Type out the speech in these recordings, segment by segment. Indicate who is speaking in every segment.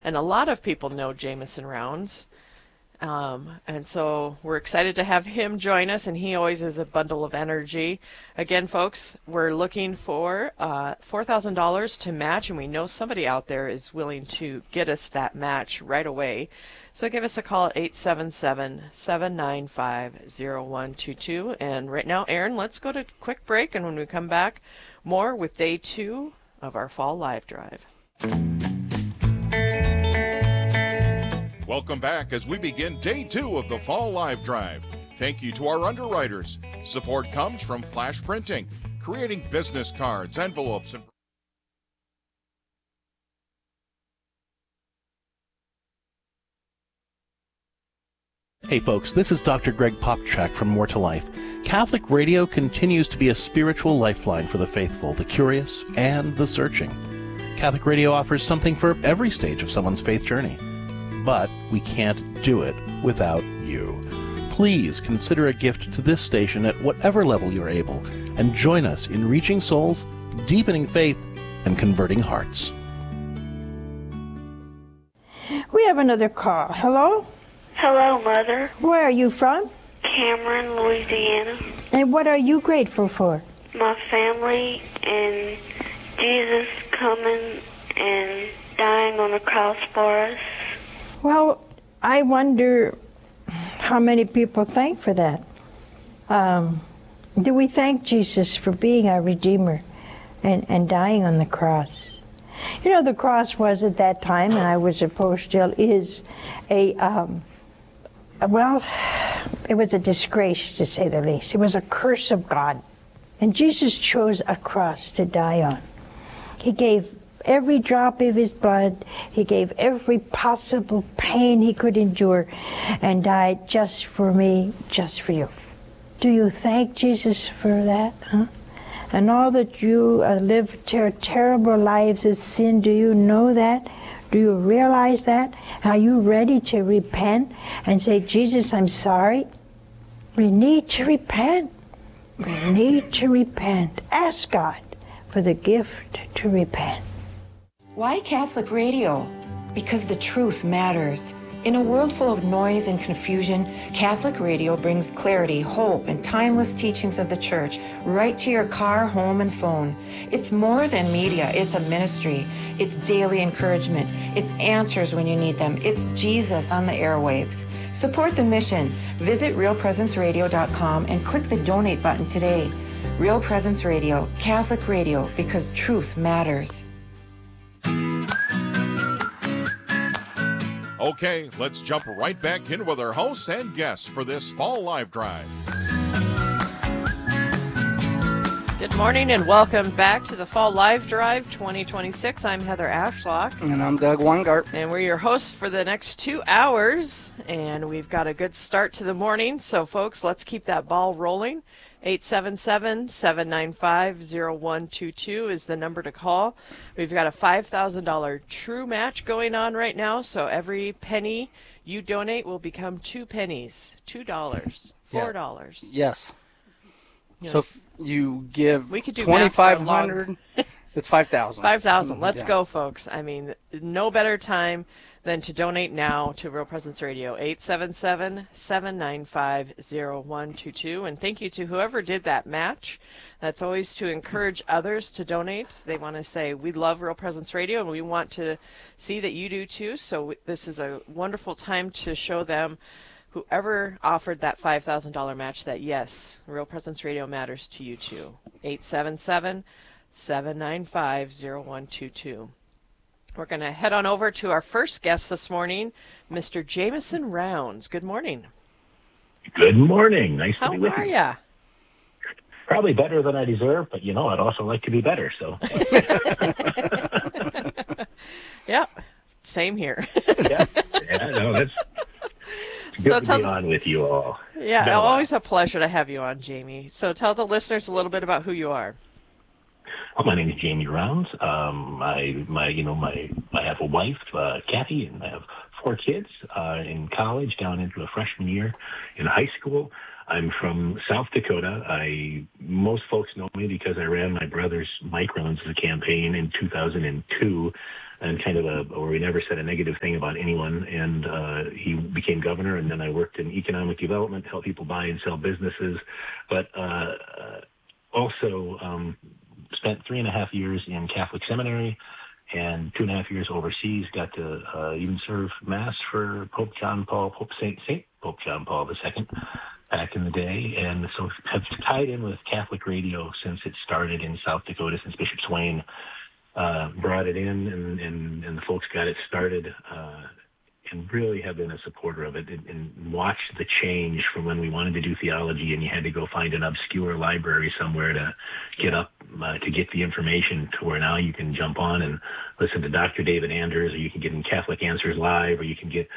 Speaker 1: And a lot of people know Jameson Rounds. And so we're excited to have him join us, and he always is a bundle of energy. Again, folks, we're looking for $4,000 to match, and we know somebody out there is willing to get us that match right away. So give us a call at 877-795-0122. And right now, Aaron, let's go to a quick break, and when we come back, more with day 2 of our Fall Live Drive.
Speaker 2: Welcome back as we begin day 2 of the Fall Live Drive. Thank you to our underwriters. Support comes from Flash Printing, creating business cards, envelopes, and
Speaker 3: Hey folks, this is Dr. Greg Popchak from More to Life. Catholic radio continues to be a spiritual lifeline for the faithful, the curious, and the searching. Catholic radio offers something for every stage of someone's faith journey. But we can't do it without you. Please consider a gift to this station at whatever level you're able, and join us in reaching souls, deepening faith, and converting hearts.
Speaker 4: We have another call. Hello?
Speaker 5: Hello, Mother.
Speaker 4: Where are you from?
Speaker 5: Cameron, Louisiana.
Speaker 4: And what are you grateful for?
Speaker 5: My family and Jesus coming and dying on the cross for us.
Speaker 4: Well, I wonder how many people thank for that. Do we thank Jesus for being our Redeemer and dying on the cross? You know, the cross was at that time, and I would suppose still is, it was a disgrace, to say the least. It was a curse of God. And Jesus chose a cross to die on. He gave every drop of his blood. He gave every possible pain he could endure and died just for me, just for you. Do you thank Jesus for that? Huh? And all that you live terrible lives of sin, do you know that? Do you realize that? Are you ready to repent and say, Jesus, I'm sorry? We need to repent. We need to repent. Ask God for the gift to repent.
Speaker 6: Why Catholic radio? Because the truth matters. In a world full of noise and confusion, Catholic radio brings clarity, hope, and timeless teachings of the Church right to your car, home, and phone. It's more than media. It's a ministry. It's daily encouragement. It's answers when you need them. It's Jesus on the airwaves. Support the mission. Visit realpresenceradio.com and click the donate button today. Real Presence Radio, Catholic radio, because truth matters.
Speaker 2: Okay, let's jump right back in with our hosts and guests for this Fall Live Drive.
Speaker 1: Good morning and welcome back to the Fall Live Drive 2026. I'm Heather Ashlock.
Speaker 7: And I'm Doug Weingart.
Speaker 1: And we're your hosts for the next 2 hours. And we've got a good start to the morning. So, folks, let's keep that ball rolling. 877-795-0122 is the number to call. We've got a $5,000 true match going on right now. So every penny you donate will become 2 pennies, $2, $4.
Speaker 7: Yes.
Speaker 1: Yes.
Speaker 7: So if you give
Speaker 1: we could do
Speaker 7: $2,500, it's $5,000.
Speaker 1: $5,000. Let's go, folks. I mean, no better time than to donate now to Real Presence Radio. 877-795-0122. And thank you to whoever did that match. That's always to encourage others to donate. They want to say, we love Real Presence Radio, and we want to see that you do too. So this is a wonderful time to show them, whoever offered that $5,000 match, that yes, Real Presence Radio matters to you too. 877-795-0122. We're going to head on over to our first guest this morning, Mr. Jameson Rounds. Good morning.
Speaker 8: Good morning. Nice to be with you.
Speaker 1: How are ya?
Speaker 8: Probably better than I deserve, but you know, I'd also like to be better. So.
Speaker 1: Yeah, same here.
Speaker 8: yeah, no, that's good to be on with you all.
Speaker 1: Yeah, always a pleasure to have you on, Jamie. So tell the listeners a little bit about who you are.
Speaker 8: Well, my name is Jamie Rounds. I have a wife, Kathy, and I have 4 kids in college, down into a freshman year in high school. I'm from South Dakota. Most folks know me because I ran my brother's Mike Rollins' campaign in 2002, and where we never said a negative thing about anyone. And he became governor, and then I worked in economic development, help people buy and sell businesses, but also spent 3.5 years in Catholic seminary and 2.5 years overseas. Got to even serve Mass for Pope John Paul II back in the day, and so have tied in with Catholic radio since it started in South Dakota, since Bishop Swain brought it in, and the folks got it started, and really have been a supporter of it, and watched the change from when we wanted to do theology and you had to go find an obscure library somewhere to get up to get the information, to where now you can jump on and listen to Dr. David Anders, or you can get in Catholic Answers Live, or you can get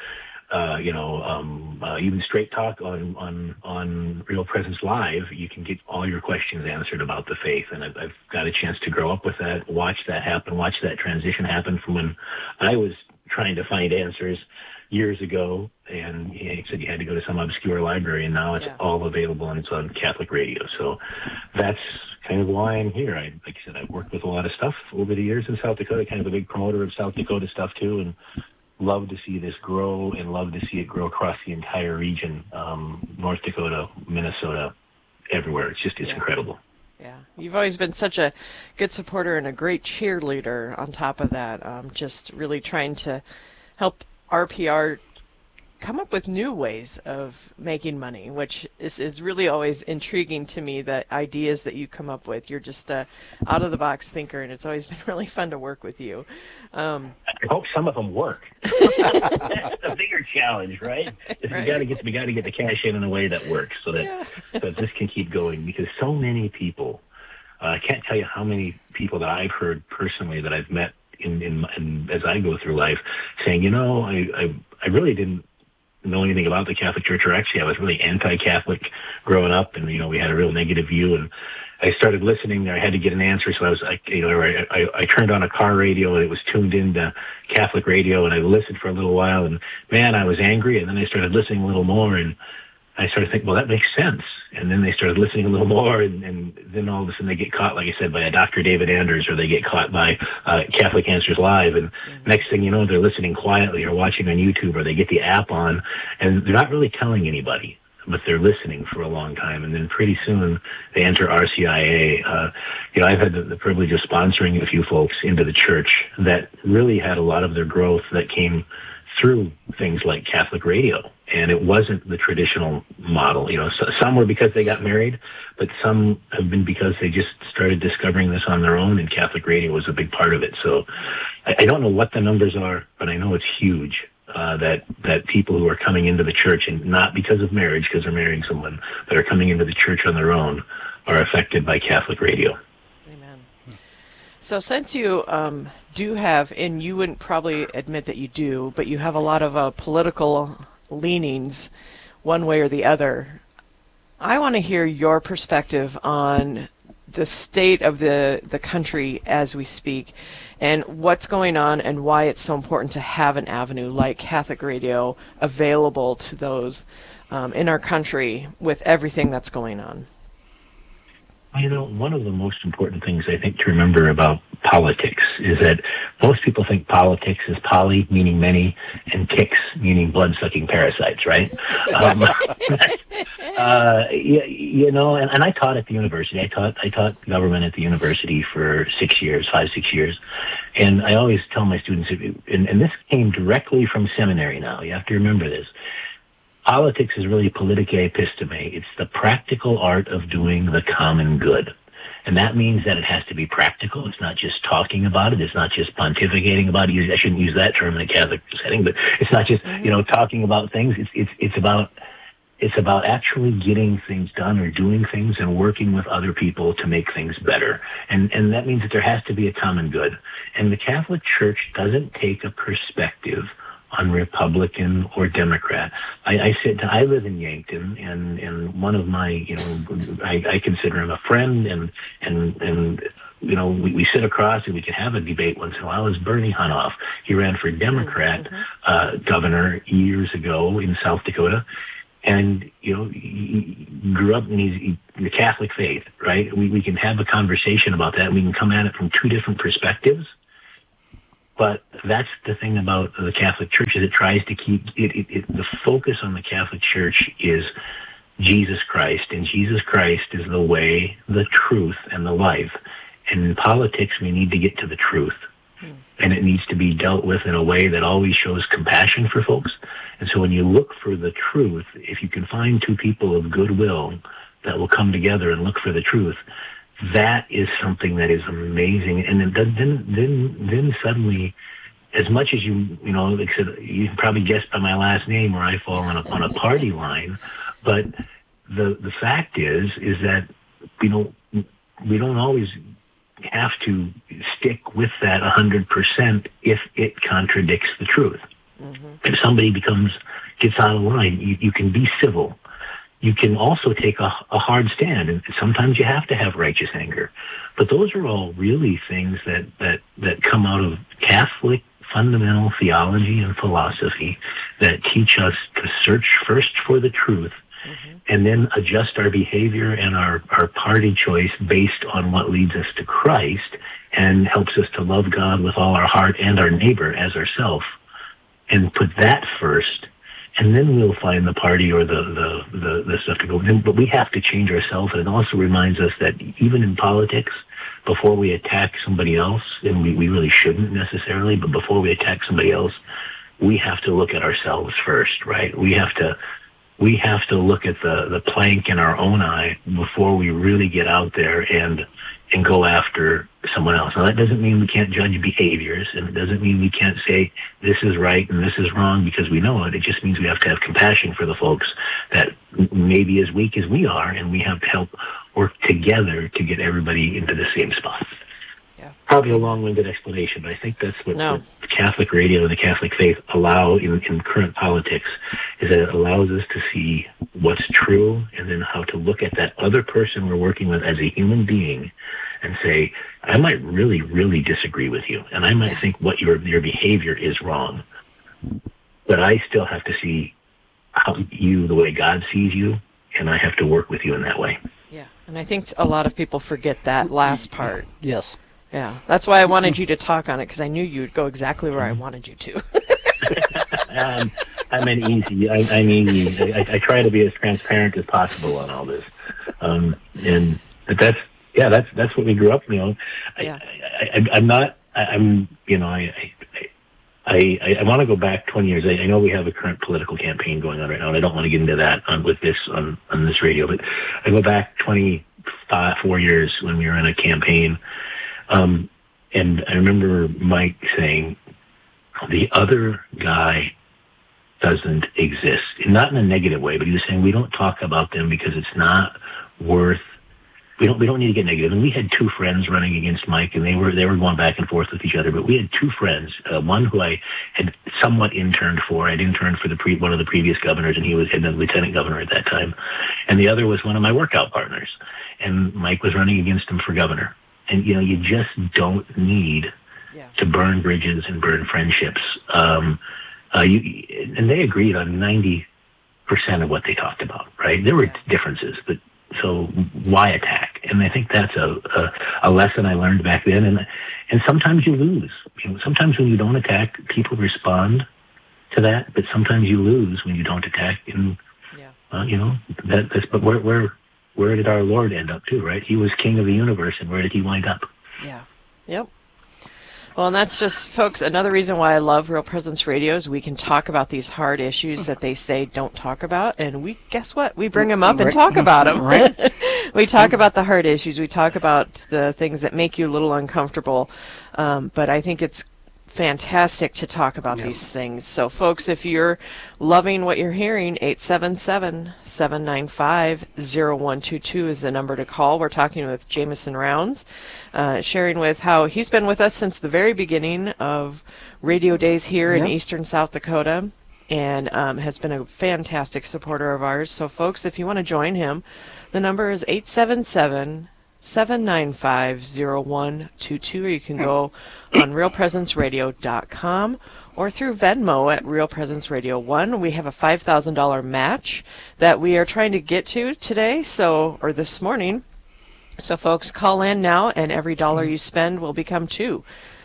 Speaker 8: even Straight Talk on Real Presence Live. You can get all your questions answered about the faith, and I've got a chance to grow up with that, watch that happen, watch that transition happen from when I was trying to find answers years ago, and he said you had to go to some obscure library, and now it's all available and it's on Catholic radio. So that's kind of why I'm here. Like I said, I've worked with a lot of stuff over the years in South Dakota, kind of a big promoter of South Dakota stuff too, and love to see this grow, and love to see it grow across the entire region, North Dakota, Minnesota, everywhere. It's incredible.
Speaker 1: Yeah, you've always been such a good supporter and a great cheerleader on top of that, just really trying to help RPR come up with new ways of making money, which is really always intriguing to me, the ideas that you come up with. You're just a out-of-the-box thinker, and it's always been really fun to work with you.
Speaker 8: I hope some of them work. That's the bigger challenge, right? We got to get the cash in a way that works, so that this can keep going. Because so many people, I can't tell you how many people that I've heard personally that I've met in as I go through life, saying, I really didn't know anything about the Catholic Church, or actually I was really anti-Catholic growing up, and we had a real negative view, and I started listening there. I had to get an answer, so I turned on a car radio, and it was tuned into Catholic radio, and I listened for a little while, and man, I was angry, and then I started listening a little more, and I started thinking, well, that makes sense. And then they started listening a little more, and then all of a sudden they get caught, like I said, by a Dr. David Anders, or they get caught by Catholic Answers Live, and next thing you know, they're listening quietly or watching on YouTube, or they get the app on, and they're not really telling anybody, but they're listening for a long time, and then pretty soon they enter RCIA. I've had the privilege of sponsoring a few folks into the church that really had a lot of their growth that came through things like Catholic radio. And it wasn't the traditional model. So some were because they got married, but some have been because they just started discovering this on their own, and Catholic radio was a big part of it. So I don't know what the numbers are, but I know it's huge, that people who are coming into the church, and not because of marriage, because they're marrying someone, but are coming into the church on their own, are affected by Catholic radio.
Speaker 1: Amen. So since you do have, and you wouldn't probably admit that you do, but you have a lot of political leanings one way or the other, I want to hear your perspective on the state of the country as we speak, and what's going on, and why it's so important to have an avenue like Catholic radio available to those in our country with everything that's going on.
Speaker 8: One of the most important things I think to remember about politics is that most people think politics is poly, meaning many, and ticks, meaning blood-sucking parasites, right? And I taught at the university. I taught government at the university for 6 years, 5-6 years. And I always tell my students, and this came directly from seminary now, you have to remember this, politics is really politica episteme. It's the practical art of doing the common good. And that means that it has to be practical. It's not just talking about it. It's not just pontificating about it. I shouldn't use that term in a Catholic setting, but it's not just, talking about things. It's about actually getting things done, or doing things and working with other people to make things better. And that means that there has to be a common good. And the Catholic Church doesn't take a perspective on Republican or Democrat. I live in Yankton, and one of my, I consider him a friend, and we sit across and we can have a debate once in a while, is Bernie Hunoff. He ran for Democrat governor years ago in South Dakota. and you grew up in the Catholic faith, right? We can have a conversation about that. We can come at it from two different perspectives. But that's the thing about the Catholic Church, is it tries to keep the focus on the Catholic Church is Jesus Christ, and Jesus Christ is the way, the truth, and the life. And in politics, we need to get to the truth. And it needs to be dealt with in a way that always shows compassion for folks. And so when you look for the truth, if you can find two people of goodwill that will come together and look for the truth, that is something that is amazing. And then suddenly, as much as you like I said, you can probably guess by my last name where I fall on a party line. But the fact is that we don't always have to stick with that 100% if it contradicts the truth. Mm-hmm. If somebody gets out of line, you can be civil. You can also take a hard stand, and sometimes you have to have righteous anger. But those are all really things that come out of Catholic fundamental theology and philosophy that teach us to search first for the truth, mm-hmm. and then adjust our behavior and our party choice based on what leads us to Christ and helps us to love God with all our heart and our neighbor as ourselves, and put that first. And then we'll find the party or the stuff to go. But we have to change ourselves. And it also reminds us that even in politics, before we attack somebody else, and we really shouldn't necessarily, but before we attack somebody else, we have to look at ourselves first, right? We have to look at the plank in our own eye before we really get out there and go after someone else. Now, that doesn't mean we can't judge behaviors, and it doesn't mean we can't say this is right and this is wrong because we know it. It just means we have to have compassion for the folks that may be as weak as we are, and we have to help work together to get everybody into the same spot. Yeah. Probably a long-winded explanation, but I think that's what the Catholic radio and the Catholic faith allow in current politics, is that it allows us to see what's true and then how to look at that other person we're working with as a human being and say, I might really, really disagree with you, and I might think what your behavior is wrong, but I still have to see you the way God sees you, and I have to work with you in that way.
Speaker 1: Yeah, and I think a lot of people forget that last part.
Speaker 7: Yes.
Speaker 1: Yeah, that's why I wanted you to talk on it, because I knew you'd go exactly where I wanted you to.
Speaker 8: I'm easy. I try to be as transparent as possible on all this, and that's what we grew up. I want to go back 20 years. I know we have a current political campaign going on right now, and I don't want to get into that on this radio. But I go back 4 years when we were in a campaign. And I remember Mike saying, the other guy doesn't exist. Not in a negative way, but he was saying, we don't talk about them because it's not worth, we don't need to get negative. And we had two friends running against Mike, and they were going back and forth with each other. But we had two friends, one who I had somewhat interned for. I'd interned for one of the previous governors, and he was the lieutenant governor at that time. And the other was one of my workout partners. And Mike was running against him for governor. And, you just don't need to burn bridges and burn friendships. And they agreed on 90% of what they talked about, right? There were differences, but so why attack? And I think that's a lesson I learned back then. And sometimes you lose. Sometimes when you don't attack, people respond to that, but sometimes you lose when you don't attack. And, but where did our Lord end up too, right? He was king of the universe, and where did he wind up?
Speaker 1: Yeah. Yep. Well, and that's just, folks, another reason why I love Real Presence Radio is we can talk about these hard issues that they say don't talk about, and guess what? We bring them up and talk about them. Right. We talk about the hard issues. We talk about the things that make you a little uncomfortable, but I think it's fantastic to talk about these things. So, folks, if you're loving what you're hearing, 877-795-0122 is the number to call. We're talking with Jameson Rounds, sharing with how he's been with us since the very beginning of radio days here in eastern South Dakota, and has been a fantastic supporter of ours. So, folks, if you want to join him, the number is 877-795-0122, or you can go on realpresenceradio.com, or through Venmo at Real Presence Radio 1. We have a $5,000 match that we are trying to get to today, or this morning. So folks, call in now, and every dollar you spend will become $2.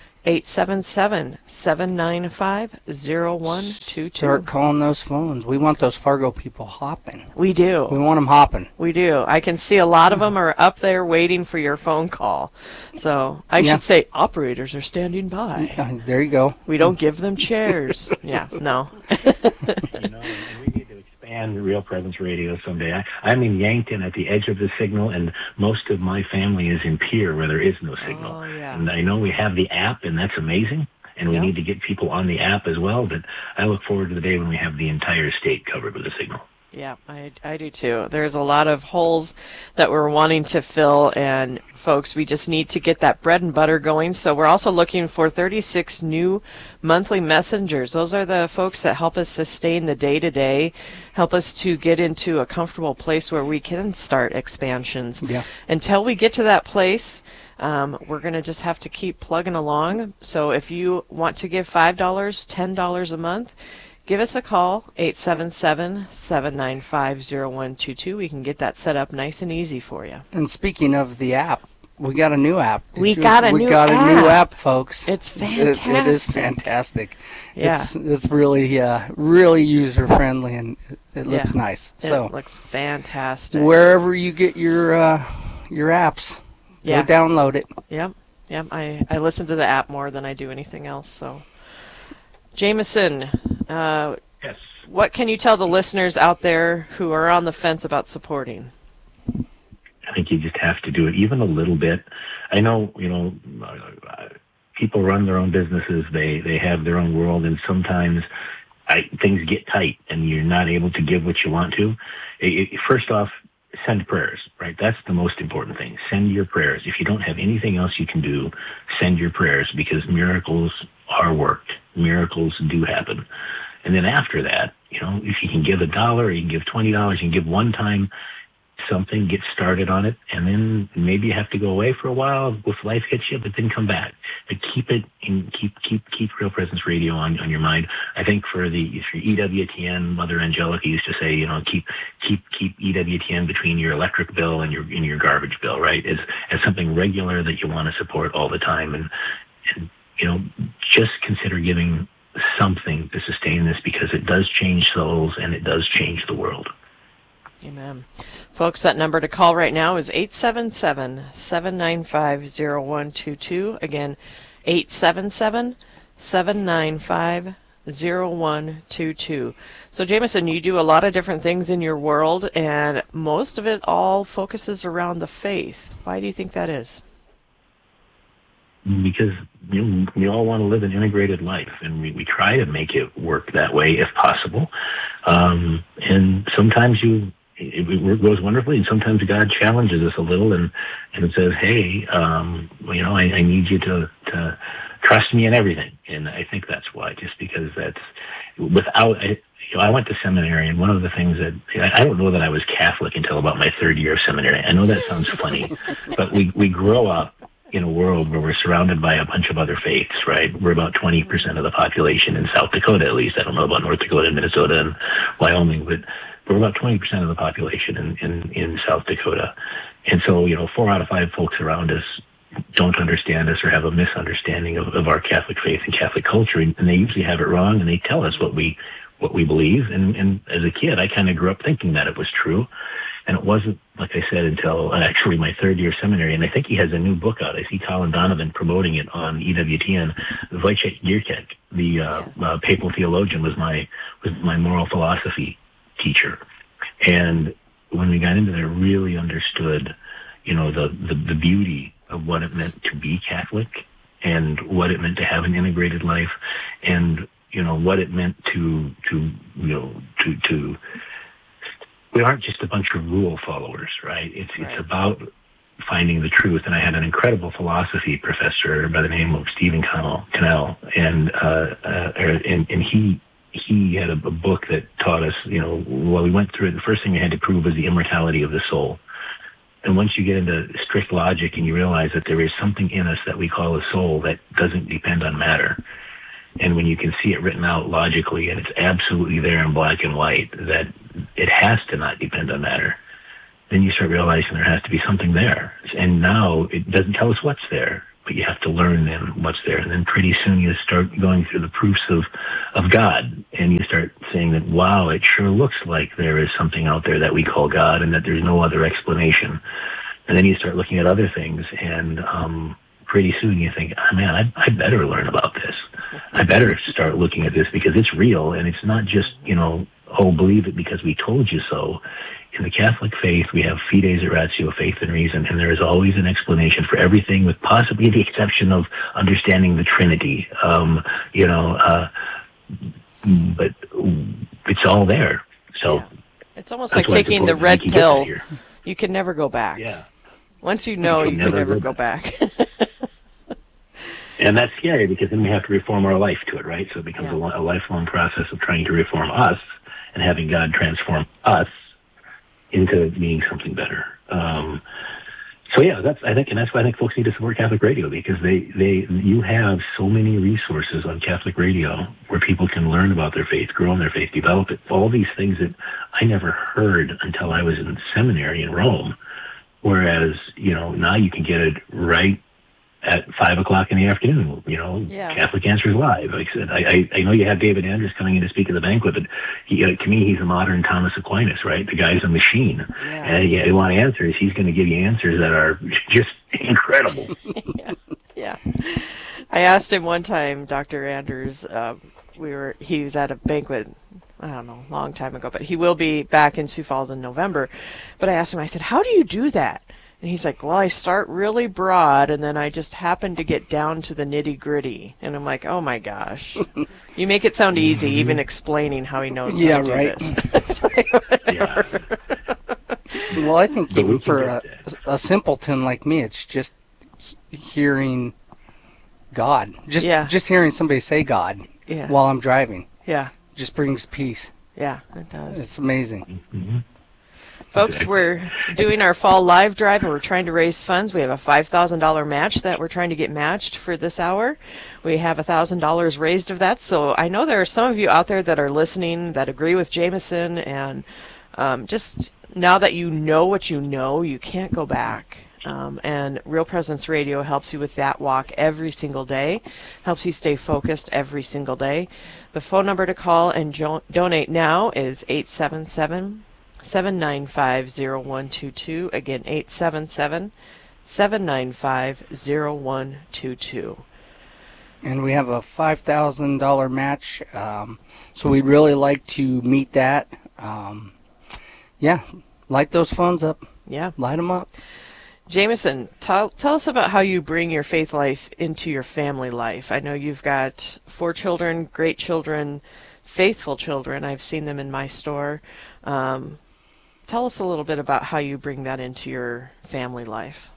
Speaker 1: 877-795-0122.
Speaker 7: Start calling those phones. We want those Fargo people hopping.
Speaker 1: We do.
Speaker 7: We want them hopping.
Speaker 1: We do. I can see a lot of them are up there waiting for your phone call. So I should say operators are standing by.
Speaker 7: There you go.
Speaker 1: We don't give them chairs. Yeah, no.
Speaker 8: We need to expand Real Presence Radio someday. I'm in Yankton at the edge of the signal, and most of my family is in Pierre where there is no signal.
Speaker 1: Oh, yeah.
Speaker 8: And I know we have the app, and that's amazing. And we need to get people on the app as well. But I look forward to the day when we have the entire state covered with a signal.
Speaker 1: Yeah, I do too. There's a lot of holes that we're wanting to fill, and folks, we just need to get that bread and butter going. So we're also looking for 36 new monthly messengers. Those are the folks that help us sustain the day-to-day, help us to get into a comfortable place where we can start expansions.
Speaker 7: Yeah.
Speaker 1: Until we get to that place, we're going to just have to keep plugging along. So if you want to give $5, $10 a month, give us a call, 877-795-0122. We can get that set up nice and easy for you.
Speaker 7: And speaking of the app, we got a new app.
Speaker 1: We got a new
Speaker 7: app, folks.
Speaker 1: It's fantastic.
Speaker 7: It is fantastic.
Speaker 1: Yeah.
Speaker 7: It's really really user friendly, and it looks nice. So
Speaker 1: it looks fantastic.
Speaker 7: Wherever you get your apps, go download it.
Speaker 1: Yep. I listen to the app more than I do anything else. So, Jameson,
Speaker 8: Yes.
Speaker 1: what can you tell the listeners out there who are on the fence about supporting?
Speaker 8: I think you just have to do it even a little bit. I know, people run their own businesses. They have their own world, and sometimes things get tight and you're not able to give what you want to. First off, send prayers, right? That's the most important thing. Send your prayers. If you don't have anything else you can do, send your prayers, because miracles are worked. Miracles do happen. And then after that, if you can give $1, you can give $20, you can give one time something, get started on it, and then maybe you have to go away for a while if life hits you, but then come back. But keep it in, keep Real Presence Radio on your mind. I think for EWTN, Mother Angelica used to say, keep EWTN between your electric bill and your garbage bill, right? As something regular that you want to support all the time, and just consider giving something to sustain this, because it does change souls and it does change the world.
Speaker 1: Amen. Folks, that number to call right now is 877-795-0122. Again, 877-795-0122. So, Jameson, you do a lot of different things in your world, and most of it all focuses around the faith. Why do you think that is?
Speaker 8: Because we all want to live an integrated life, and we try to make it work that way if possible. And sometimes it goes wonderfully, and sometimes God challenges us a little and says, hey, I need you to trust me in everything. And I think that's why, just because I went to seminary, and one of the things that, I don't know that I was Catholic until about my third year of seminary. I know that sounds funny, but we grow up in a world where we're surrounded by a bunch of other faiths, right? We're about 20% of the population in South Dakota, at least. I don't know about North Dakota and Minnesota and Wyoming, but we're about 20% of the population in South Dakota. And so, 4 out of 5 folks around us don't understand us or have a misunderstanding of our Catholic faith and Catholic culture, and they usually have it wrong, and they tell us what we believe. And as a kid, I kind of grew up thinking that it was true. And it wasn't, like I said, until actually my third year of seminary. And I think he has a new book out. I see Colin Donovan promoting it on EWTN. Wojciech Gierczek, the papal theologian, was my moral philosophy teacher. And when we got into there, really understood, the beauty of what it meant to be Catholic, and what it meant to have an integrated life, and what it meant to we aren't just a bunch of rule followers, right? It's about finding the truth. And I had an incredible philosophy professor by the name of Stephen Cannell, and he had a book that taught us, while we went through it, the first thing we had to prove was the immortality of the soul. And once you get into strict logic and you realize that there is something in us that we call a soul that doesn't depend on matter, And when you can see it written out logically and it's absolutely there in black and white that it has to not depend on matter, then you start realizing there has to be something there. And now it doesn't tell us what's there, but you have to learn then what's there. And then pretty soon you start going through the proofs of God, and you start saying that, wow, it sure looks like there is something out there that we call God and that there's no other explanation. And then you start looking at other things, and pretty soon you think, oh, man, I better learn about this. I better start looking at this because it's real, and it's not just, oh, believe it because we told you so. In the Catholic faith, we have fides et ratio, faith and reason, and there is always an explanation for everything, with possibly the exception of understanding the Trinity. But it's all there. So
Speaker 1: yeah. It's almost like taking the red pill. You can never go back.
Speaker 8: Yeah.
Speaker 1: Once you know, you can never go back.
Speaker 8: And that's scary because then we have to reform our life to it, right? So it becomes a lifelong process of trying to reform us and having God transform us into being something better. That's why I think folks need to support Catholic Radio, because you have so many resources on Catholic Radio where people can learn about their faith, grow in their faith, develop it. All these things that I never heard until I was in seminary in Rome. Whereas, now you can get it right at 5:00 in the afternoon, Catholic Answers Live. Like I said, I know you have David Andrews coming in to speak at the banquet, but to me, he's a modern Thomas Aquinas, right? The guy's a machine. Yeah. And you want answers, he's going to give you answers that are just incredible.
Speaker 1: Yeah. I asked him one time, Dr. Andrews, he was at a banquet, I don't know, a long time ago, but he will be back in Sioux Falls in November. But I asked him, I said, how do you do that? And he's like, well, I start really broad, and then I just happen to get down to the nitty-gritty. And I'm like, oh, my gosh. You make it sound easy, even explaining how he knows how to do this.
Speaker 8: Yeah.
Speaker 7: Well, I think even for a simpleton like me, it's just hearing God. Just hearing somebody say God while I'm driving.
Speaker 1: Yeah.
Speaker 7: Just brings peace.
Speaker 1: Yeah, it does.
Speaker 7: It's amazing.
Speaker 8: Mm-hmm.
Speaker 1: Folks, we're doing our fall live drive, and we're trying to raise funds. We have a $5,000 match that we're trying to get matched for this hour. We have $1,000 raised of that. So I know there are some of you out there that are listening that agree with Jameson, and just now that you know what you know, you can't go back. And Real Presence Radio helps you with that walk every single day, helps you stay focused every single day. The phone number to call and donate now is 877-795-0122. Again, 877-795-0122.
Speaker 7: And we have a $5,000 match, so we'd really like to meet that. Light those phones up.
Speaker 1: Yeah.
Speaker 7: Light them up.
Speaker 1: Jameson, tell us about how you bring your faith life into your family life. I know you've got 4 children, great children, faithful children. I've seen them in my store. Tell us a little bit about how you bring that into your family life.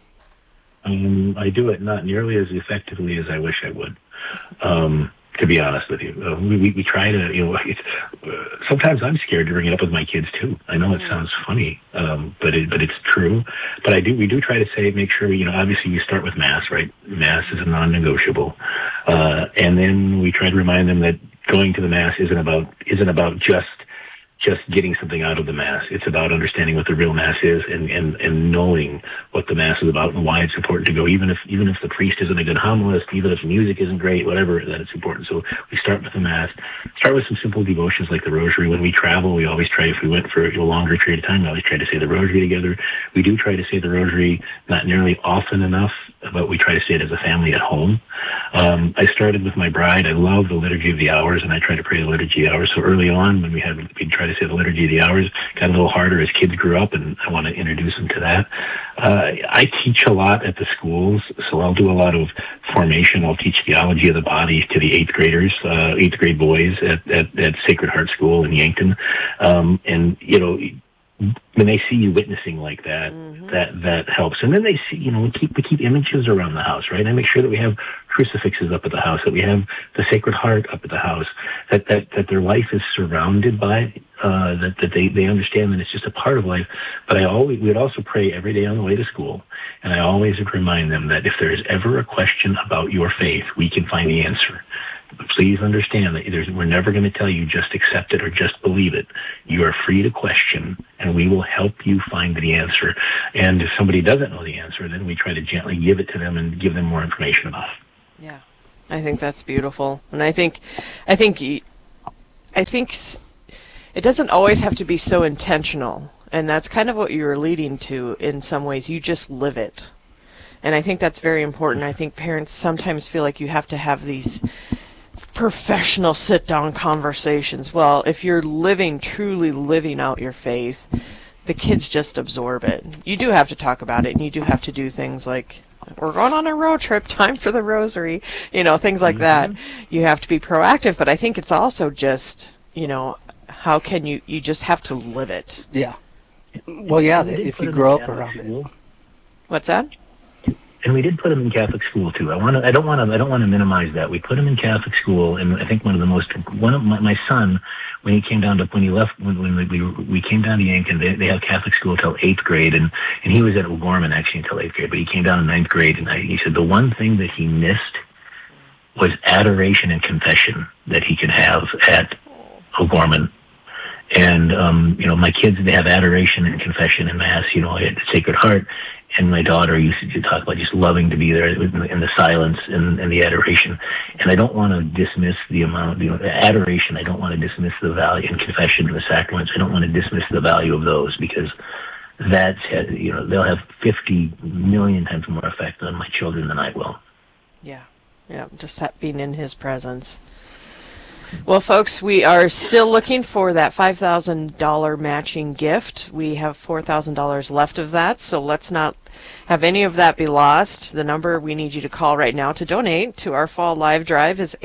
Speaker 8: I do it not nearly as effectively as I wish I would, to be honest with you. We try to, sometimes I'm scared to bring it up with my kids too. I know it sounds funny, but it's true. But we do try to make sure, obviously we start with Mass, right? Mass is a non-negotiable. And then we try to remind them that going to the Mass isn't about just getting something out of the Mass. It's about understanding what the real Mass is and knowing what the Mass is about and why it's important to go, even if the priest isn't a good homilist, even if the music isn't great, whatever, that it's important. So we start with the Mass, start with some simple devotions like the Rosary. When we travel, we always try, if we went for a longer period of time, we always try to say the Rosary together. We do try to say the Rosary not nearly often enough, but we try to say it as a family at home. I started with my bride. I love the Liturgy of the Hours, and I try to pray the Liturgy of the Hours. So early on, when we'd try to say the Liturgy of the Hours, got a little harder as kids grew up, and I want to introduce them to that. I teach a lot at the schools, so I'll do a lot of formation. I'll teach theology of the body to the 8th graders, 8th grade boys at Sacred Heart School in Yankton. And, when they see you witnessing like that, that helps. And then they see, we keep images around the house, right? I make sure that we have crucifixes up at the house, that we have the Sacred Heart up at the house, that their life is surrounded by that they understand that it's just a part of life. But we would also pray every day on the way to school, and I always would remind them that if there is ever a question about your faith, we can find the answer. Please understand that we're never going to tell you just accept it or just believe it. You are free to question, and we will help you find the answer. And if somebody doesn't know the answer, then we try to gently give it to them and give them more information about it.
Speaker 1: Yeah, I think that's beautiful, and I think it doesn't always have to be so intentional, and that's kind of what you were leading to in some ways. You just live it, and I think that's very important. I think parents sometimes feel like you have to have these professional sit-down conversations. Well, if you're truly living out your faith, the kids just absorb it. You do have to talk about it, and you do have to do things like, we're going on a road trip, time for the rosary, things like that. You have to be proactive, but I think it's also just, how can you just have to live it.
Speaker 7: Yeah. Well, yeah, if you grow up around it.
Speaker 1: What's that?
Speaker 8: And we did put them in Catholic school too. I don't want to minimize that. We put them in Catholic school, and I think my son, when we came down to Yankton, they have Catholic school till 8th grade, and he was at O'Gorman actually until 8th grade, but he came down in 9th grade, and he said the one thing that he missed was adoration and confession that he could have at O'Gorman. And my kids, they have adoration and confession in Mass, at the Sacred Heart. And my daughter used to talk about just loving to be there in the silence and the adoration. And I don't want to dismiss the amount, adoration. I don't want to dismiss the value, and confession and the sacraments. I don't want to dismiss the value of those, because they'll have 50 million times more effect on my children than I will.
Speaker 1: Yeah, just being in His presence. Well, folks, we are still looking for that $5,000 matching gift. We have $4,000 left of that, so let's not have any of that be lost. The number we need you to call right now to donate to our Fall Live Drive is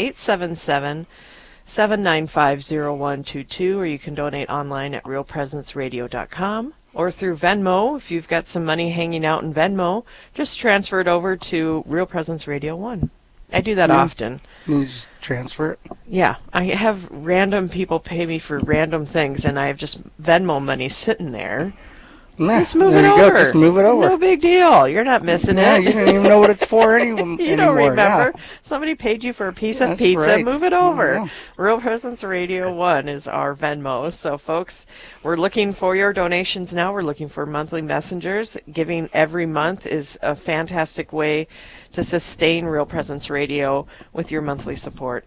Speaker 1: 877-795-0122, or you can donate online at realpresenceradio.com, or through Venmo. If you've got some money hanging out in Venmo, just transfer it over to Real Presence Radio 1. I do that often.
Speaker 7: You just transfer it?
Speaker 1: Yeah. I have random people pay me for random things, and I have just Venmo money sitting there. Just move it over.
Speaker 7: Just move it over.
Speaker 1: No big deal. You're not missing it.
Speaker 7: Yeah, you don't even know what it's for anymore.
Speaker 1: You don't remember. Yeah. Somebody paid you for a piece of pizza. Right. Move it over. Yeah. Real Presence Radio 1 is our Venmo. So, folks, we're looking for your donations now. We're looking for monthly messengers. Giving every month is a fantastic way to sustain Real Presence Radio with your monthly support.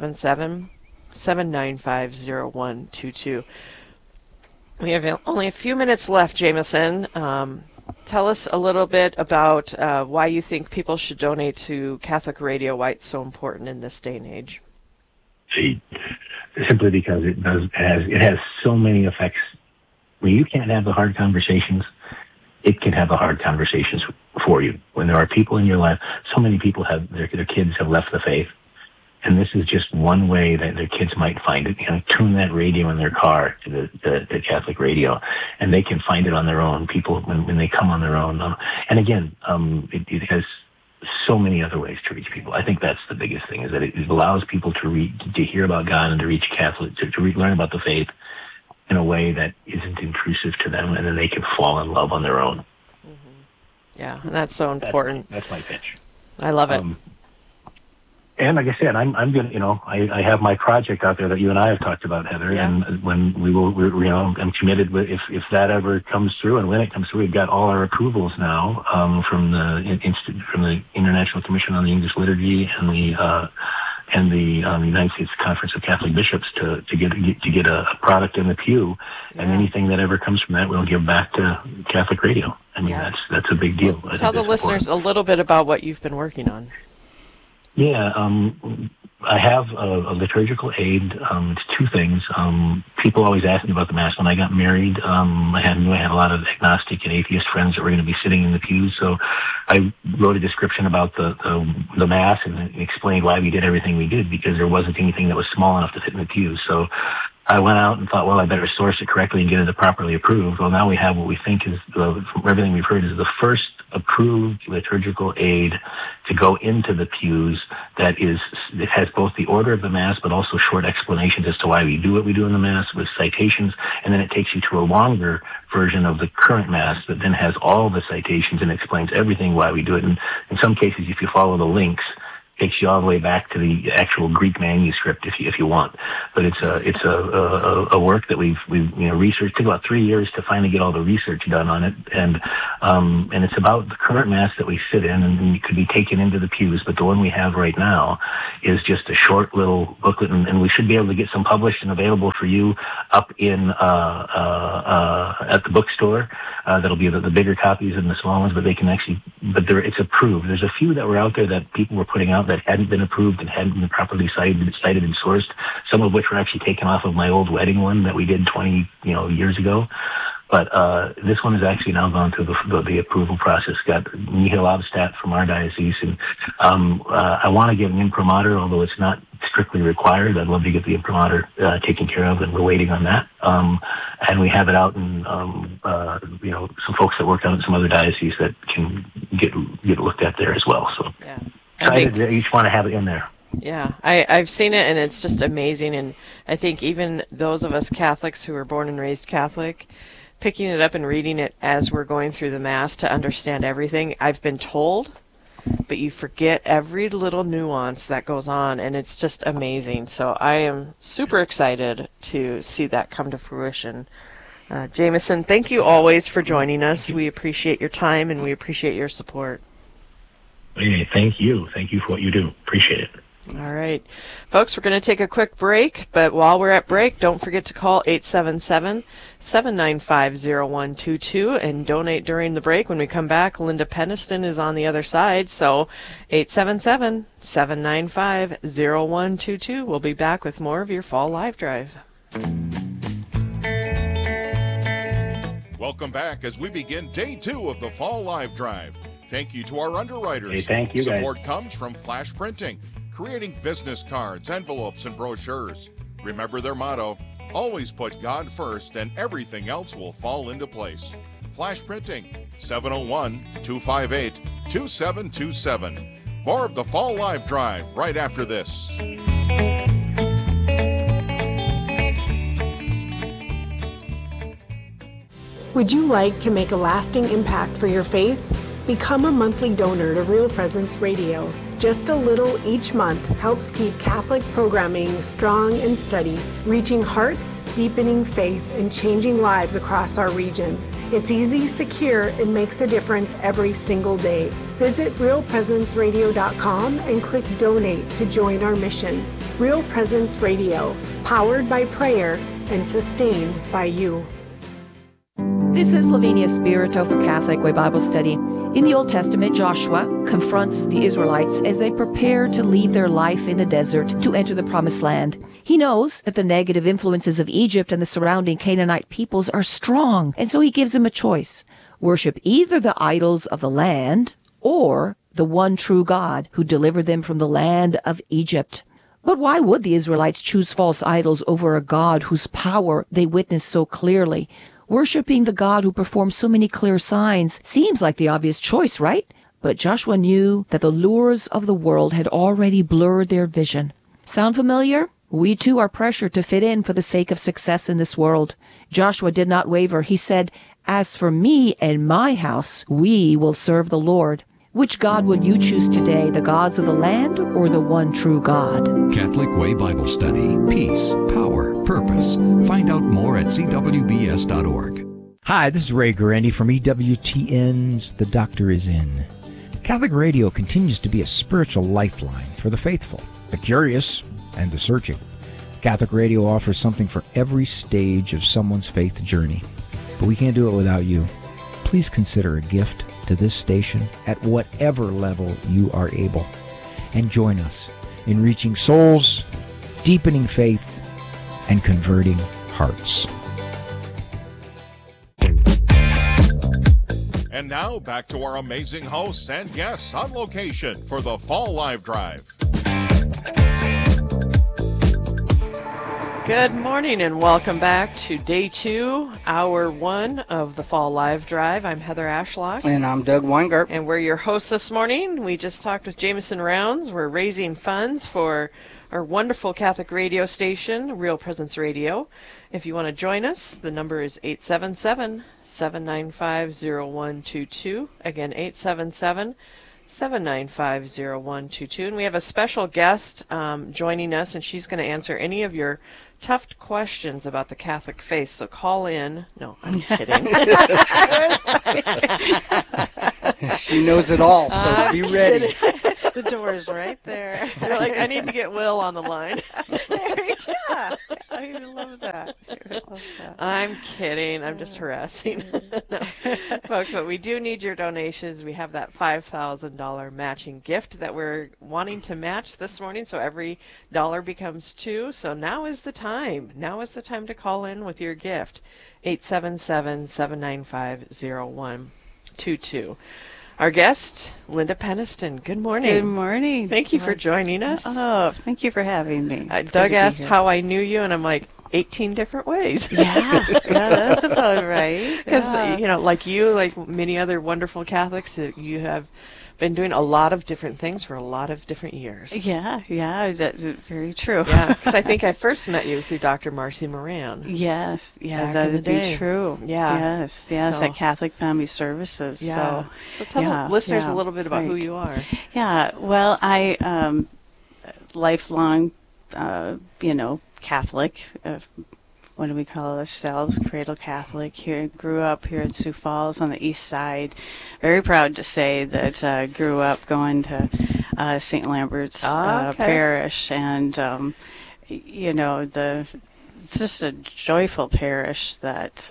Speaker 1: 877-795-0122. We have only a few minutes left, Jameson. Tell us a little bit about why you think people should donate to Catholic Radio, why it's so important in this day and age.
Speaker 8: Simply because it has so many effects. When you can't have the hard conversations, it can have the hard conversations for you. When there are people in your life, so many people their kids have left the faith. And this is just one way that their kids might find it. Tune that radio in their car to the Catholic radio, and they can find it on their own. People, when they come on their own. And again, it has so many other ways to reach people. I think that's the biggest thing, is that it allows people to hear about God and to reach Catholic, to learn about the faith in a way that isn't intrusive to them, and then they can fall in love on their own.
Speaker 1: Mm-hmm. Yeah, and that's so important.
Speaker 8: That's my pitch.
Speaker 1: I love it.
Speaker 8: And like I said, I'm gonna, I have my project out there that you and I have talked about, Heather. Yeah. And when I'm committed with if that ever comes through, and when it comes through, we've got all our approvals now from the International Commission on the English Liturgy and the United States Conference of Catholic Bishops to get a product in the pew, and anything that ever comes from that, we'll give back to Catholic Radio. I mean, that's a big deal.
Speaker 1: Tell the listeners a little bit about what you've been working on.
Speaker 8: Yeah, I have a liturgical aid. It's two things. People always ask me about the Mass. When I got married, I had a lot of agnostic and atheist friends that were going to be sitting in the pews. So I wrote a description about the Mass and explained why we did everything we did, because there wasn't anything that was small enough to fit in the pews. So I went out and thought, well, I better source it correctly and get it properly approved. Well, now we have what we think is, from everything we've heard, is the first approved liturgical aid to go into the pews it has both the order of the Mass, but also short explanations as to why we do what we do in the Mass with citations, and then it takes you to a longer version of the current Mass that then has all the citations and explains everything why we do it. And in some cases, if you follow the links, takes you all the way back to the actual Greek manuscript if you want. But it's a work that we've researched. It took about 3 years to finally get all the research done on it, and it's about the current Mass that we sit in, and it could be taken into the pews. But the one we have right now is just a short little booklet, and we should be able to get some published and available for you up in at the bookstore. That'll be the bigger copies and the small ones, but it's approved. There's a few that were out there that people were putting out that hadn't been approved and hadn't been properly cited and sourced, some of which were actually taken off of my old wedding one that we did 20 years ago. But this one has actually now gone through the approval process. Got Michael Abstadt from our diocese, and I want to give an imprimatur, although it's not strictly required. I'd love to get the imprimatur taken care of, and we're waiting on that. And we have it out in some folks that work out in some other dioceses that can get looked at there as well. So
Speaker 1: yeah.
Speaker 8: Excited that each want to have it in there.
Speaker 1: Yeah, I've seen it, and it's just amazing. And I think even those of us Catholics who were born and raised Catholic, picking it up and reading it as we're going through the Mass to understand everything, I've been told, but you forget every little nuance that goes on, and it's just amazing. So I am super excited to see that come to fruition. Jameson, thank you always for joining us. We appreciate your time, and we appreciate your support.
Speaker 8: Hey, thank you. Thank you for what you do. Appreciate it.
Speaker 1: All right. Folks, we're going to take a quick break, but while we're at break, don't forget to call 877-795-0122 and donate during the break. When we come back, Linda Peniston is on the other side, so 877-795-0122. We'll be back with more of your Fall Live Drive.
Speaker 2: Welcome back as we begin day 2 of the Fall Live Drive. Thank you to our underwriters.
Speaker 8: Hey, thank you, guys.
Speaker 2: Support comes from Flash Printing, creating business cards, envelopes, and brochures. Remember their motto, always put God first and everything else will fall into place. Flash Printing, 701-258-2727. More of the Fall Live Drive right after this.
Speaker 9: Would you like to make a lasting impact for your faith? Become a monthly donor to Real Presence Radio. Just a little each month helps keep Catholic programming strong and steady, reaching hearts, deepening faith, and changing lives across our region. It's easy, secure, and makes a difference every single day. Visit realpresenceradio.com and click Donate to join our mission. Real Presence Radio, powered by prayer and sustained by you.
Speaker 10: This is Lavinia Spirito for Catholic Way Bible Study. In the Old Testament, Joshua confronts the Israelites as they prepare to leave their life in the desert to enter the Promised Land. He knows that the negative influences of Egypt and the surrounding Canaanite peoples are strong, and so he gives them a choice. Worship either the idols of the land or the one true God who delivered them from the land of Egypt. But why would the Israelites choose false idols over a God whose power they witnessed so clearly? Worshipping the God who performs so many clear signs seems like the obvious choice, right? But Joshua knew that the lures of the world had already blurred their vision. Sound familiar? We too are pressured to fit in for the sake of success in this world. Joshua did not waver. He said, "As for me and my house, we will serve the Lord." Which God will you choose today, the gods of the land or the one true God?
Speaker 11: Catholic Way Bible Study. Peace, power, purpose. Find out more at cwbs.org.
Speaker 12: Hi, this is Ray Guarendi from EWTN's The Doctor Is In. Catholic radio continues to be a spiritual lifeline for the faithful, the curious, and the searching. Catholic radio offers something for every stage of someone's faith journey. But we can't do it without you. Please consider a gift to this station at whatever level you are able, and join us in reaching souls, deepening faith, and converting hearts.
Speaker 2: And now back to our amazing hosts and guests on location for the Fall Live Drive.
Speaker 1: Good morning and welcome back to day 2, hour 1 of the Fall Live Drive. I'm Heather Ashlock.
Speaker 7: And I'm Doug Weingart.
Speaker 1: And we're your hosts this morning. We just talked with Jameson Rounds. We're raising funds for our wonderful Catholic radio station, Real Presence Radio. If you want to join us, the number is 877-795-0122. Again, 877-795-0122. And we have a special guest joining us, and she's going to answer any of your tough questions about the Catholic faith. So call in. No, I'm kidding.
Speaker 7: She knows it all, so be ready.
Speaker 13: The door is right there.
Speaker 1: You're like, I need to get Will on the line.
Speaker 13: Yeah, I even love that.
Speaker 1: I'm kidding. I'm just harassing. No. Folks, but we do need your donations. We have that $5,000 matching gift that we're wanting to match this morning, so every dollar becomes 2. So now is the time. Now is the time to call in with your gift. 877-795-0122. Our guest, Linda Peniston. Good morning.
Speaker 13: Good morning.
Speaker 1: Thank you for joining us.
Speaker 13: Oh, thank you for having me.
Speaker 1: Doug asked how I knew you, and I'm like, 18 different ways.
Speaker 13: Yeah, that's about right.
Speaker 1: Because, like many other wonderful Catholics, you have been doing a lot of different things for a lot of different years.
Speaker 13: Yeah, that's very true.
Speaker 1: Yeah, because I think I first met you through Dr. Marcy Moran.
Speaker 13: Yes, that would be true.
Speaker 1: Yeah.
Speaker 13: Yes, at Catholic Family Services.
Speaker 1: Yeah. So tell the listeners a little bit about who you are.
Speaker 13: Yeah, well, I, lifelong, Catholic, what do we call ourselves? Cradle Catholic. Here, grew up here in Sioux Falls on the east side. Very proud to say that I grew up going to St. Lambert's Parish, and it's just a joyful parish that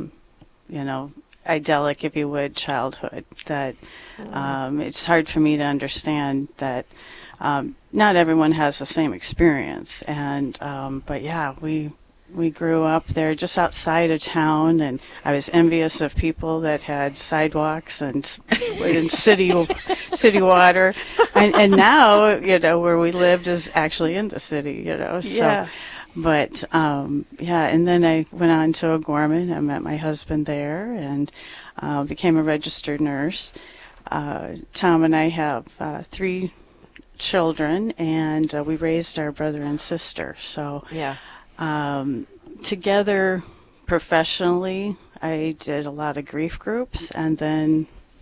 Speaker 13: idyllic, if you would, childhood. That it's hard for me to understand that. Not everyone has the same experience, and but yeah, we grew up there just outside of town, and I was envious of people that had sidewalks and city water, and now where we lived is actually in the city, so.
Speaker 1: Yeah.
Speaker 13: But and then I went on to O'Gorman. I met my husband there and became a registered nurse. Tom and I have 3 children, and we raised our brother and sister. So together professionally, I did a lot of grief groups, and then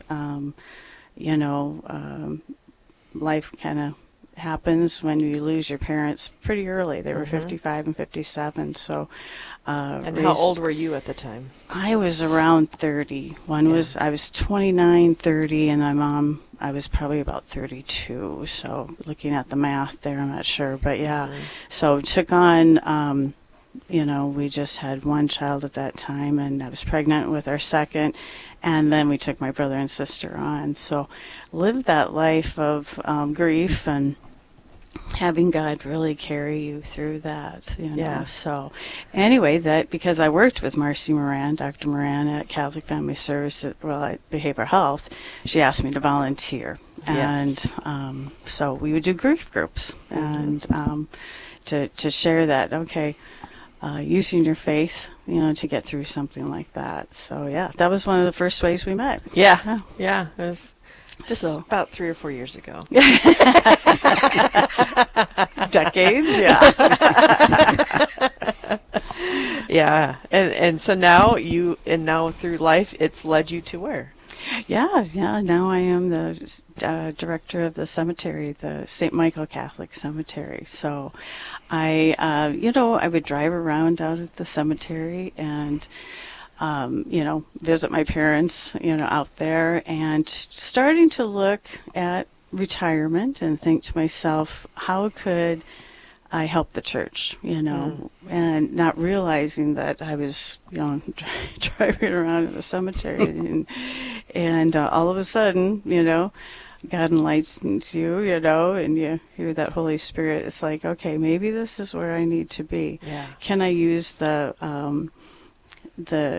Speaker 13: life kind of happens when you lose your parents pretty early. They were 55 and 57. So
Speaker 1: and how old were you at the time?
Speaker 13: I was around 30. I was 29, 30, and my mom, I was probably about 32. So looking at the math there, I'm not sure, but yeah. So took on we just had one child at that time, and I was pregnant with our second, and then we took my brother and sister on. So lived that life of grief and having God really carry you through that,
Speaker 1: Yeah.
Speaker 13: So anyway, that because I worked with Marcy Moran, Dr. Moran at Catholic Family Services, at Behavioral Health, she asked me to volunteer.
Speaker 1: Yes.
Speaker 13: And so we would do grief groups and to share that, using your faith, to get through something like that. So yeah, that was one of the first ways we met.
Speaker 1: Yeah. It was just about 3 or 4 years ago.
Speaker 13: Decades, yeah.
Speaker 1: Yeah, and so now through life, it's led you to where?
Speaker 13: Yeah. Now I am the director of the cemetery, the St. Michael Catholic Cemetery. So I would drive around out at the cemetery and, visit my parents, out there, and starting to look at retirement and think to myself, how could I help the church, and not realizing that I was, driving around in the cemetery and all of a sudden, God enlightens you, and you hear that Holy Spirit. It's like, okay, maybe this is where I need to be.
Speaker 1: Yeah.
Speaker 13: Can I use the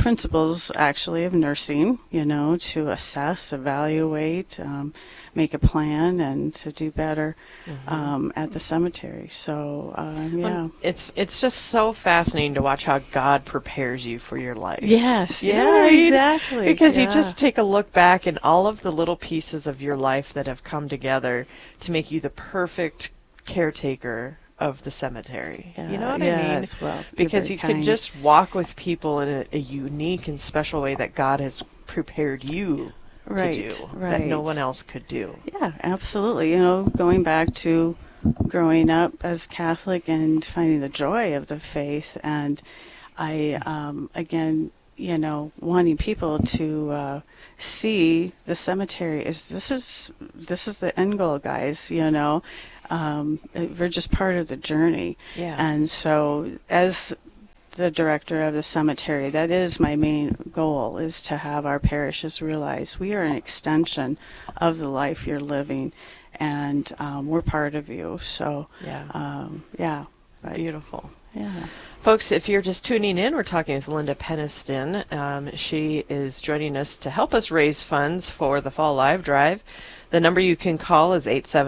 Speaker 13: principles actually of nursing, to assess, evaluate, make a plan, and to do better at the cemetery. So,
Speaker 1: Well, it's just so fascinating to watch how God prepares you for your life.
Speaker 13: Yes, exactly.
Speaker 1: Because you just take a look back in all of the little pieces of your life that have come together to make you the perfect caretaker of the cemetery. You know what I mean?
Speaker 13: Well,
Speaker 1: because you can just walk with people in a unique and special way that God has prepared you to do, that no one else could do.
Speaker 13: Yeah, absolutely. Going back to growing up as Catholic and finding the joy of the faith, and I, again, wanting people to see the cemetery as this is the end goal, guys. We're just part of the journey.
Speaker 1: Yeah.
Speaker 13: And so, as the director of the cemetery, that is my main goal, is to have our parishes realize we are an extension of the life you're living, and we're part of you. So,
Speaker 1: Beautiful.
Speaker 13: Yeah.
Speaker 1: Folks, if you're just tuning in, we're talking with Linda Peniston. She is joining us to help us raise funds for the Fall Live Drive. The number you can call is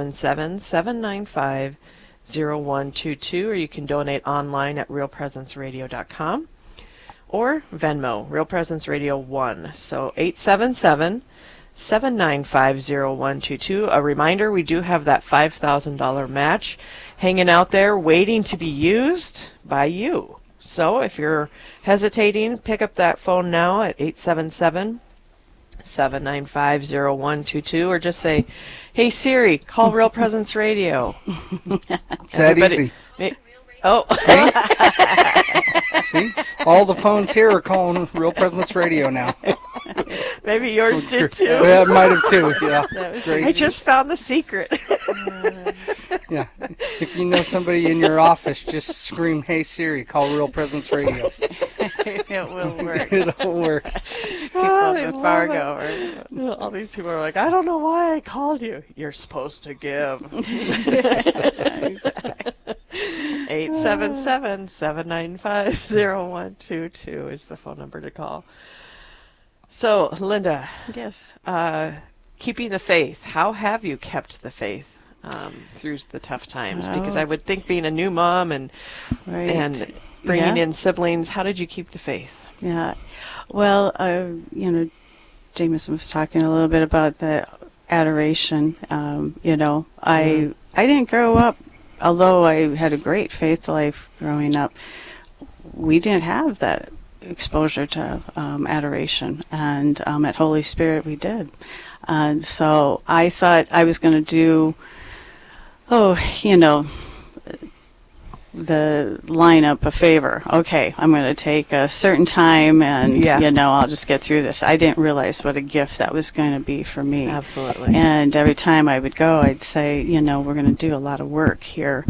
Speaker 1: 877-795-0122, or you can donate online at realpresenceradio.com or Venmo, Real Presence Radio 1. So 877-795-0122. A reminder, we do have that $5,000 match hanging out there waiting to be used by you. So if you're hesitating, pick up that phone now at 877-795-0122, or just say, "Hey Siri, call Real Presence Radio."
Speaker 7: It's that easy. See? All the phones here are calling Real Presence Radio now.
Speaker 1: Maybe yours did too.
Speaker 7: Yeah, it might have too. Yeah.
Speaker 1: I just found the secret.
Speaker 7: Yeah. If you know somebody in your office, just scream, "Hey Siri, call Real Presence Radio."
Speaker 13: It will work.
Speaker 7: It'll work.
Speaker 13: People in Fargo.
Speaker 1: All these people are like, "I don't know why I called you." You're supposed to give. 877-795-0122 is the phone number to call. So, Linda.
Speaker 13: Yes.
Speaker 1: Keeping the faith. How have you kept the faith through the tough times? Because I would think being a new mom and bringing in siblings, how did you keep the faith?
Speaker 13: Yeah. Well, Jameson was talking a little bit about the adoration. I didn't grow up, although I had a great faith life growing up, we didn't have that exposure to adoration. And at Holy Spirit we did. And so I thought I was going to do, the lineup a favor. Okay, I'm going to take a certain time and, I'll just get through this. I didn't realize what a gift that was going to be for me.
Speaker 1: Absolutely.
Speaker 13: And every time I would go, I'd say, we're going to do a lot of work here.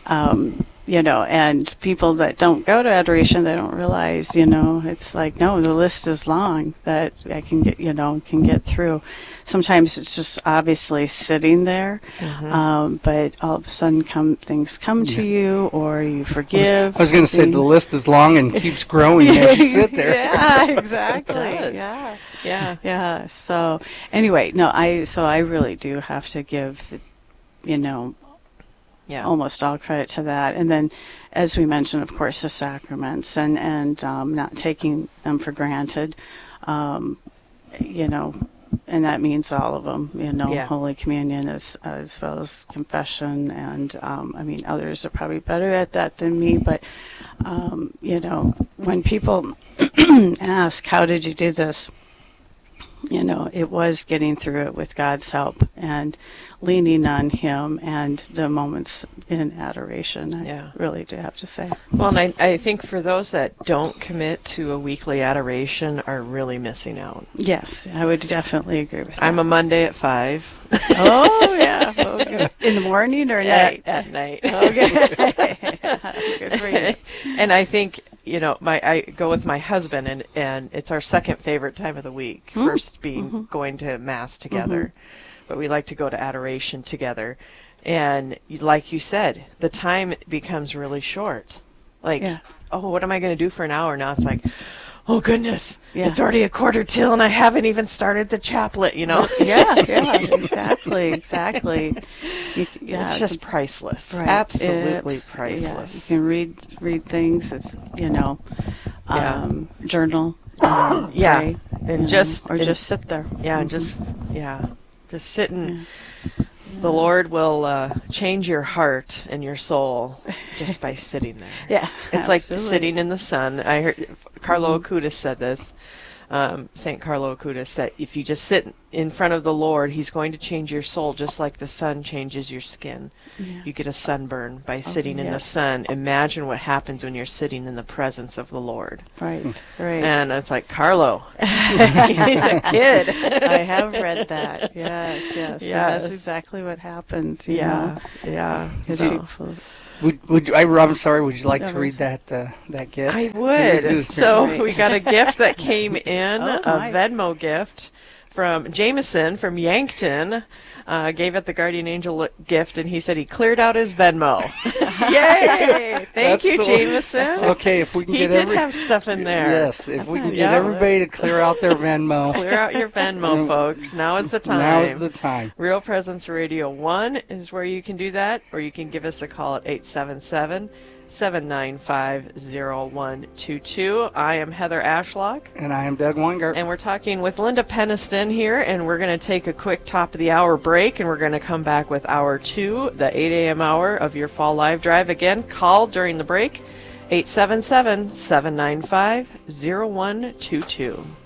Speaker 13: And people that don't go to adoration, they don't realize, it's like, no, the list is long that I can get through. Sometimes it's just obviously sitting there, but all of a sudden things come to you, or you forgive.
Speaker 7: I was going to say the list is long and keeps growing as you sit there.
Speaker 13: Yeah, exactly. Yeah. So anyway, I really do have to give, almost all credit to that. And then, as we mentioned, of course, the sacraments and not taking them for granted, and that means all of them, Holy Communion as well as confession. And, others are probably better at that than me. But, when people ask, how did you do this? It was getting through it with God's help and leaning on Him and the moments in adoration. I really do have to say.
Speaker 1: Well, and I think for those that don't commit to a weekly adoration are really missing out.
Speaker 13: Yes, I would definitely agree with that.
Speaker 1: I'm a Monday at 5.
Speaker 13: Oh, yeah. Okay. In the morning or night?
Speaker 1: At night.
Speaker 13: Okay. Good for you.
Speaker 1: And I think, I go with my husband, and it's our second favorite time of the week. First being going to Mass together. But we like to go to adoration together. And like you said, the time becomes really short. What am I going to do for an hour? Now it's like, oh goodness, it's already a quarter till and I haven't even started the chaplet,
Speaker 13: Yeah, exactly.
Speaker 1: It's just priceless. Right. Absolutely priceless.
Speaker 13: Yeah. You can read things. It's, journal.
Speaker 1: Pray, and
Speaker 13: just sit there.
Speaker 1: Yeah, and just sit and the Lord will change your heart and your soul just by sitting there.
Speaker 13: Yeah,
Speaker 1: it's like sitting in the sun. I heard Carlo Acutis said this, St. Carlo Acutis, that if you just sit in front of the Lord, He's going to change your soul just like the sun changes your skin. Yeah. You get a sunburn by sitting in the sun. Imagine what happens when you're sitting in the presence of the Lord.
Speaker 13: Right.
Speaker 1: And it's like, Carlo, he's a kid.
Speaker 13: I have read that. Yes. And that's exactly what happens.
Speaker 1: Yeah.
Speaker 13: So.
Speaker 7: I'm sorry, would you like to read that gift?
Speaker 1: I would. So we got a gift that came in, a Venmo gift from Jameson from Yankton. Gave it the Guardian Angel gift, and he said he cleared out his Venmo. Yay! Thank you, Jameson.
Speaker 7: Okay, if we can
Speaker 1: he did have stuff in there.
Speaker 7: Yes, if we can get everybody to clear out their Venmo.
Speaker 1: Clear out your Venmo, folks. Now is the time.
Speaker 7: Now is the time.
Speaker 1: Real Presence Radio 1 is where you can do that, or you can give us a call at 877-795-0122. I am Heather Ashlock.
Speaker 7: And I am Doug Weingart.
Speaker 1: And we're talking with Linda Peniston here, and we're going to take a quick top of the hour break, and we're going to come back with hour 2, the 8 a.m. hour of your fall live drive. Again, call during the break, 877-795-0122.